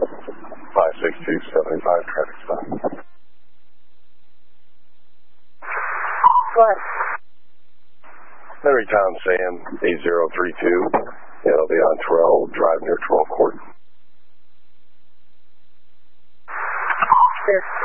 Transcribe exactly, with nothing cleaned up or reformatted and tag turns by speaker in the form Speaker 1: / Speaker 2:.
Speaker 1: five six two seven five, traffic stop.
Speaker 2: What?
Speaker 1: Larry Tom Sam, eight zero three two. It'll be on Terrell Drive near Terrell Court.
Speaker 2: Sure.